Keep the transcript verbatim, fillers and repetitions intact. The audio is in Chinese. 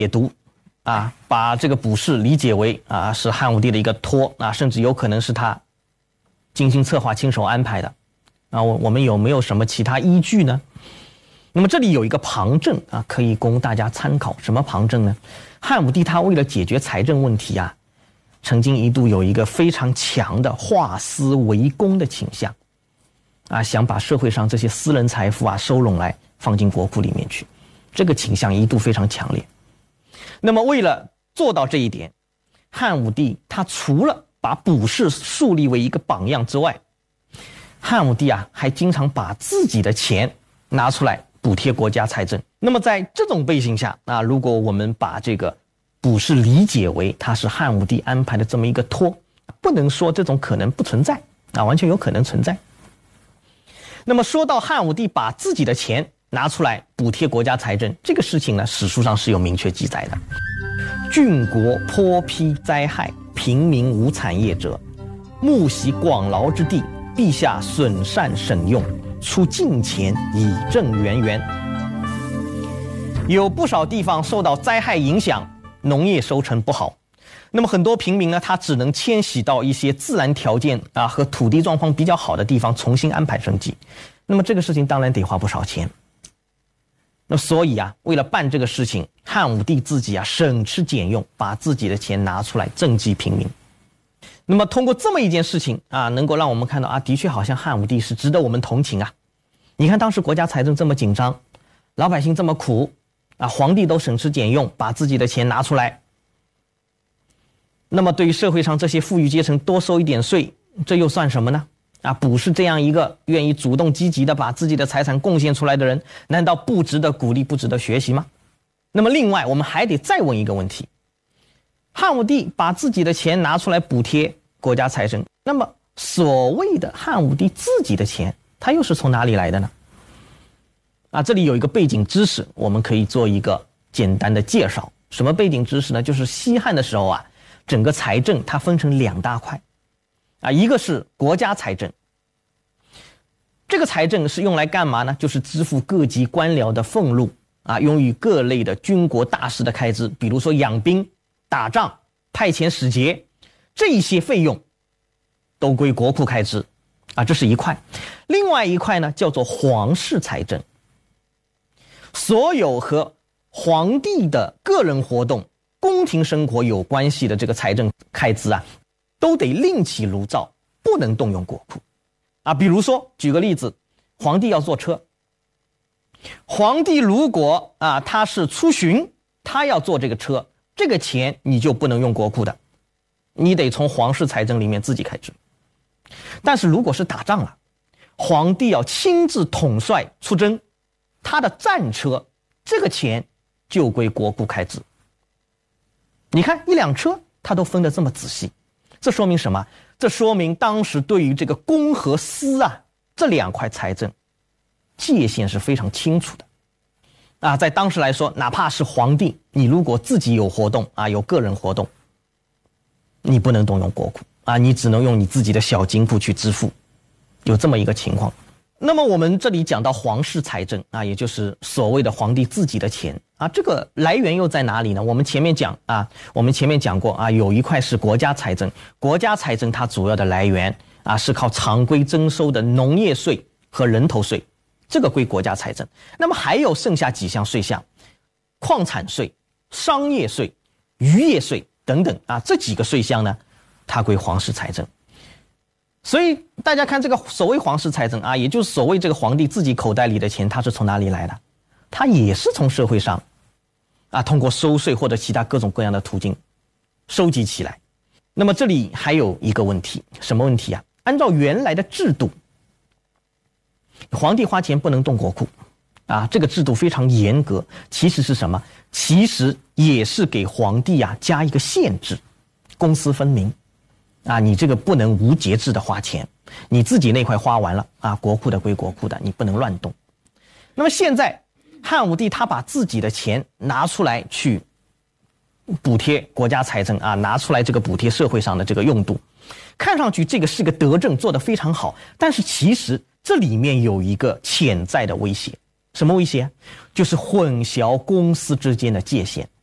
解读啊，把这个卜筮理解为啊是汉武帝的一个托啊，甚至有可能是他精心策划、亲手安排的啊。我我们有没有什么其他依据呢？那么这里有一个旁证啊，可以供大家参考。什么旁证呢？汉武帝他为了解决财政问题啊，曾经一度有一个非常强的化私为公的倾向啊，想把社会上这些私人财富啊收拢来放进国库里面去，这个倾向一度非常强烈。那么为了做到这一点，汉武帝他除了把卜筮树立为一个榜样之外，汉武帝啊还经常把自己的钱拿出来补贴国家财政。那么在这种背景下啊，如果我们把这个卜筮理解为他是汉武帝安排的这么一个托，不能说这种可能不存在啊，完全有可能存在。那么说到汉武帝把自己的钱拿出来补贴国家财政，这个事情呢，史书上是有明确记载的。郡国颇批灾害，平民无产业者，募习广劳之地，陛下损善省用，出进钱以正源源。有不少地方受到灾害影响，农业收成不好，那么很多平民呢，他只能迁徙到一些自然条件啊和土地状况比较好的地方重新安排生计。那么这个事情当然得花不少钱。那所以啊，为了办这个事情，汉武帝自己啊省吃俭用，把自己的钱拿出来赈济平民。那么通过这么一件事情啊，能够让我们看到啊，的确好像汉武帝是值得我们同情啊。你看当时国家财政这么紧张，老百姓这么苦啊，皇帝都省吃俭用，把自己的钱拿出来。那么对于社会上这些富裕阶层多收一点税，这又算什么呢？啊，卜筮这样一个愿意主动积极的把自己的财产贡献出来的人，难道不值得鼓励，不值得学习吗？那么另外我们还得再问一个问题，汉武帝把自己的钱拿出来补贴国家财政，那么所谓的汉武帝自己的钱，他又是从哪里来的呢？啊，这里有一个背景知识，我们可以做一个简单的介绍。什么背景知识呢？就是西汉的时候啊，整个财政它分成两大块啊，一个是国家财政，这个财政是用来干嘛呢？就是支付各级官僚的俸禄啊，用于各类的军国大事的开支，比如说养兵、打仗、派遣使节，这些费用都归国库开支啊，这是一块。另外一块呢，叫做皇室财政，所有和皇帝的个人活动、宫廷生活有关系的这个财政开支啊，都得另起炉灶，不能动用国库啊。比如说举个例子，皇帝要坐车，皇帝如果啊他是出巡，他要坐这个车，这个钱你就不能用国库的，你得从皇室财政里面自己开支。但是如果是打仗了，皇帝要亲自统帅出征，他的战车，这个钱就归国库开支。你看一辆车他都分得这么仔细，这说明什么？这说明当时对于这个公和私啊这两块财政界限是非常清楚的啊。在当时来说，哪怕是皇帝，你如果自己有活动啊，有个人活动，你不能动用国库啊，你只能用你自己的小金库去支付，有这么一个情况。那么我们这里讲到皇室财政啊，也就是所谓的皇帝自己的钱啊，这个来源又在哪里呢？我们前面讲啊，我们前面讲过啊，有一块是国家财政，国家财政它主要的来源啊是靠常规征收的农业税和人头税，这个归国家财政。那么还有剩下几项税项，矿产税、商业税、渔业税等等啊，这几个税项呢，它归皇室财政。所以大家看这个所谓皇室财政啊，也就是所谓这个皇帝自己口袋里的钱，它是从哪里来的？它也是从社会上啊，通过收税或者其他各种各样的途径收集起来。那么这里还有一个问题，什么问题啊？按照原来的制度，皇帝花钱不能动国库啊，这个制度非常严格。其实是什么？其实也是给皇帝啊加一个限制，公私分明。啊，你这个不能无节制的花钱，你自己那块花完了啊，国库的归国库的，你不能乱动。那么现在汉武帝他把自己的钱拿出来去补贴国家财政啊，拿出来这个补贴社会上的这个用度，看上去这个是个德政，做得非常好，但是其实这里面有一个潜在的威胁。什么威胁？就是混淆公私之间的界限